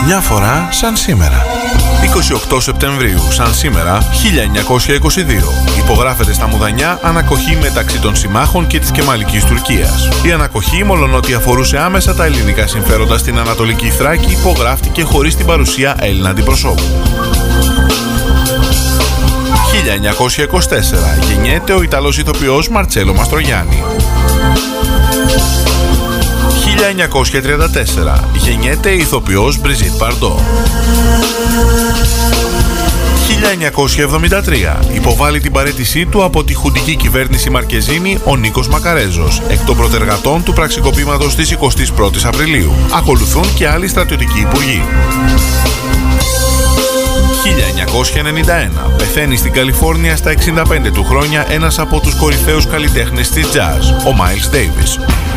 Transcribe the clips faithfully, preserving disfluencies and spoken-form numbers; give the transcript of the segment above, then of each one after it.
Μια φορά σαν σήμερα. είκοσι οκτώ Σεπτεμβρίου, σαν σήμερα, χίλια εννιακόσια είκοσι δύο. Υπογράφεται στα Μουδανιά ανακοχή μεταξύ των συμμάχων και της Κεμαλικής Τουρκίας. Η ανακοχή, μολονότι αφορούσε άμεσα τα ελληνικά συμφέροντα στην Ανατολική Θράκη, υπογράφτηκε χωρίς την παρουσία Έλληνα αντιπροσώπου. χίλια εννιακόσια είκοσι τέσσερα. Γεννιέται ο Ιταλός ηθοποιός Μαρτσέλο Μαστρογιάννη. χίλια εννιακόσια τριάντα τέσσερα. Γεννιέται η ηθοποιός Μπριζίτ Μπαρντό. χίλια εννιακόσια εβδομήντα τρία. Υποβάλλει την παραίτησή του από τη χουντική κυβέρνηση Μαρκεζίνη ο Νίκος Μακαρέζος, εκ των προτεργατών του πραξικοπήματος της εικοστής πρώτης Απριλίου. Ακολουθούν και άλλοι στρατιωτικοί υπουργοί. χίλια εννιακόσια ενενήντα ένα. Πεθαίνει στην Καλιφόρνια στα εξήντα πέντε του χρόνια ένας από τους κορυφαίους καλλιτέχνες της jazz, ο Μάιλς Ντέιβις.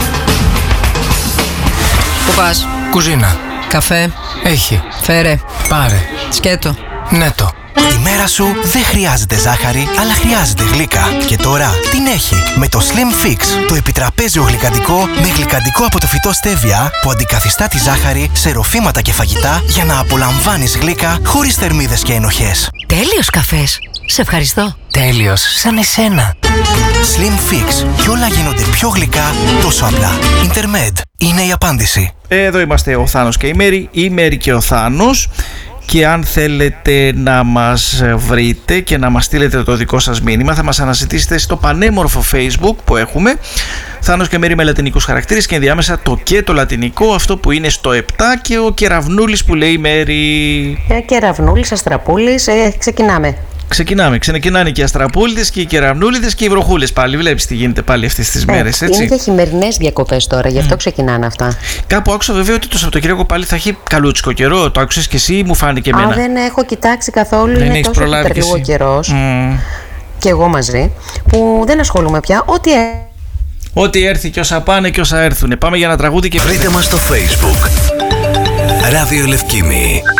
Πού πας? Κουζίνα. Καφέ? Έχει. Φέρε. Πάρε. Σκέτο. Ναι το. Η μέρα σου δεν χρειάζεται ζάχαρη, αλλά χρειάζεται γλύκα. Και τώρα την έχει με το Slim Fix, το επιτραπέζιο γλυκαντικό με γλυκαντικό από το φυτό στέβια που αντικαθιστά τη ζάχαρη σε ροφήματα και φαγητά για να απολαμβάνεις γλύκα χωρίς θερμίδες και ενοχές. Τέλειος καφές. Σε ευχαριστώ. Τέλειος, σαν εσένα. Slim Fix. Κι όλα γίνονται πιο γλυκά τόσο απλά. Intermed είναι η απάντηση. Εδώ είμαστε ο Θάνος και η Μέρη, η Μέρη και ο Θάνος. Και αν θέλετε να μας βρείτε και να μας στείλετε το δικό σας μήνυμα, θα μας αναζητήσετε στο πανέμορφο Facebook που έχουμε, Θάνος και Μέρη με λατινικούς χαρακτήρες, και ενδιάμεσα το και το λατινικό, αυτό που είναι στο επτά, και ο Κεραυνούλης που λέει Μέρη. Ε, Κεραυνούλης, Αστραπούλης, ε, ξεκινάμε. Ξεκινάμε, ξεκινάνε και οι Αστραπούληδες και οι Κεραυνούληδες και οι Βροχούλες πάλι. Βλέπεις τι γίνεται πάλι αυτές τις μέρες, έτσι. Είναι και χειμερινές διακοπές τώρα, γι' αυτό mm. ξεκινάνε αυτά. Κάπου άκουσα βέβαια ότι το Σαββατοκύριακο πάλι θα έχει καλούτσικο καιρό. Το άκουσες και εσύ, μου φάνηκε εμένα. Α, δεν έχω κοιτάξει καθόλου, δεν είναι τόσο υπερλίγο καιρός. Mm. Και εγώ μαζί, που δεν ασχολούμαι πια. Ό,τι έ... Ό,τι έρθει και όσα πάνε και όσα έρθουν. Πάμε για ένα τραγούδι και βρείτε μας στο Facebook. Ράδιο Λευκήμη.